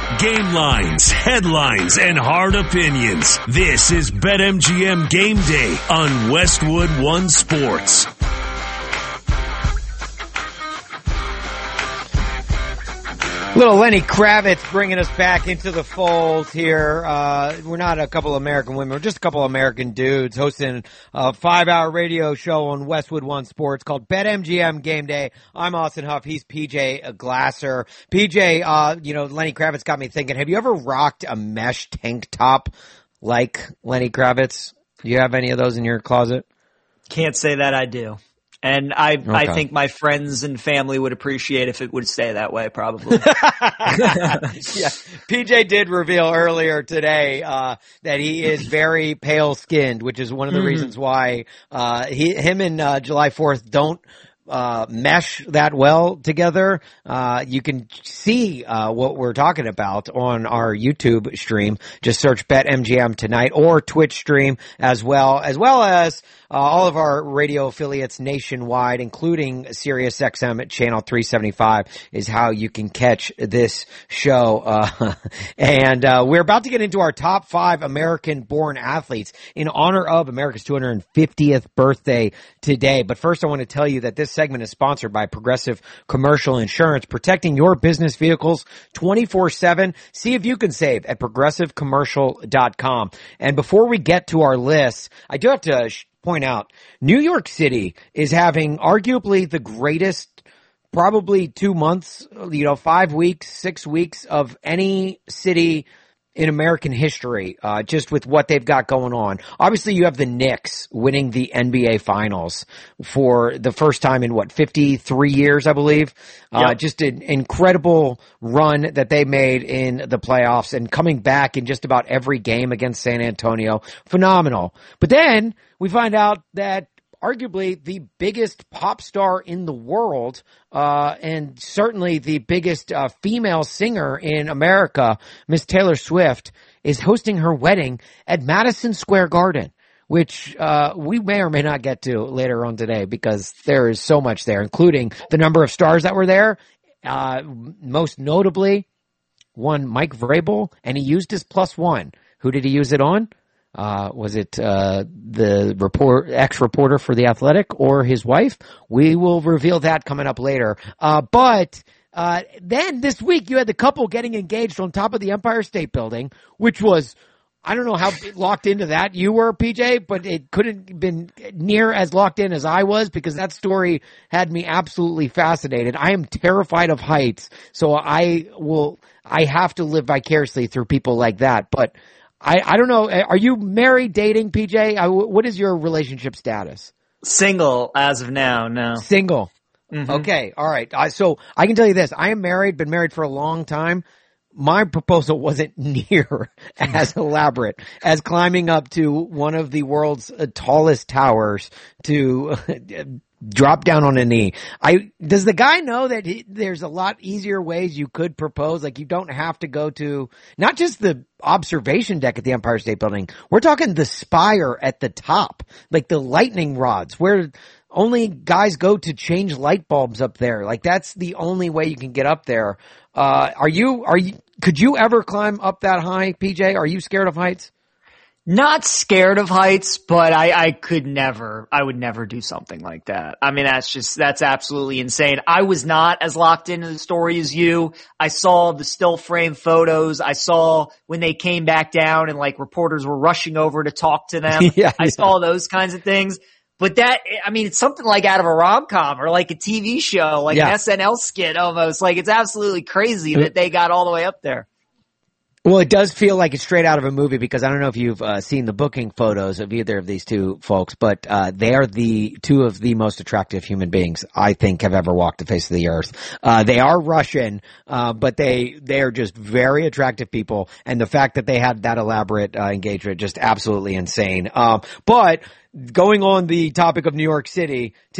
Game lines, headlines, and hard opinions. This is BetMGM Game Day on Westwood One Sports. Little Lenny Kravitz bringing us back into the fold here. We're not a couple of American women. We're just a couple of American dudes hosting a 5-hour radio show on Westwood One Sports called BetMGM Game Day. I'm Austin Huff. He's PJ Glasser. PJ, Lenny Kravitz got me thinking, have you ever rocked a mesh tank top like Lenny Kravitz? Do you have any of those in your closet? Can't say that I do. And I think my friends and family would appreciate if it would stay that way, probably. Yeah. PJ did reveal earlier today that he is very pale skinned, which is one of the reasons why him and July 4th don't mesh that well together. You can see what we're talking about on our YouTube stream. Just search BetMGM tonight, or Twitch stream as well as all of our radio affiliates nationwide, including SiriusXM at channel 375 is how you can catch this show. And we're about to get into our top 5 American-born athletes in honor of America's 250th birthday today. But first, I want to tell you that this segment is sponsored by Progressive Commercial Insurance, protecting your business vehicles 24/7. See if you can save at progressivecommercial.com. And before we get to our list, I do have to point out, New York City is having arguably the greatest, probably 2 months, 5 weeks, 6 weeks of any city in American history, just with what they've got going on. Obviously, you have the Knicks winning the NBA Finals for the first time in 53 years, I believe. Yep. Just an incredible run that they made in the playoffs and coming back in just about every game against San Antonio. Phenomenal. But then we find out that arguably the biggest pop star in the world, and certainly the biggest female singer in America, Miss Taylor Swift, is hosting her wedding at Madison Square Garden, which we may or may not get to later on today because there is so much there, including the number of stars that were there. Most notably, one Mike Vrabel, and he used his +1. Who did he use it on? Was it the ex-reporter for The Athletic or his wife? We will reveal that coming up later. But then this week you had the couple getting engaged on top of the Empire State Building, which was, I don't know how locked into that you were, PJ, but it couldn't have been near as locked in as I was, because that story had me absolutely fascinated. I am terrified of heights, so I have to live vicariously through people like that. But I don't know. Are you married, dating, PJ? What is your relationship status? Single as of now, no. Single. Mm-hmm. Okay. All right. So I can tell you this. I am married, been married for a long time. My proposal wasn't near as elaborate as climbing up to one of the world's tallest towers to drop down on a knee. Does the guy know that there's a lot easier ways you could propose? Like, you don't have to go to not just the observation deck at the Empire State Building. We're talking the spire at the top, like the lightning rods where only guys go to change light bulbs up there. Like, that's the only way you can get up there. Could you ever climb up that high, PJ? Are you scared of heights? Not scared of heights, but I would never do something like that. I mean, that's absolutely insane. I was not as locked into the story as you. I saw the still frame photos. I saw when they came back down and like reporters were rushing over to talk to them. I saw those kinds of things. But it's something like out of a rom-com or like a TV show, like an SNL skit almost. Like, it's absolutely crazy that they got all the way up there. Well, it does feel like it's straight out of a movie, because I don't know if you've seen the booking photos of either of these two folks, but they are the two of the most attractive human beings I think have ever walked the face of the earth. They are Russian, but they are just very attractive people, and the fact that they had that elaborate engagement, just absolutely insane. But going on the topic of New York City,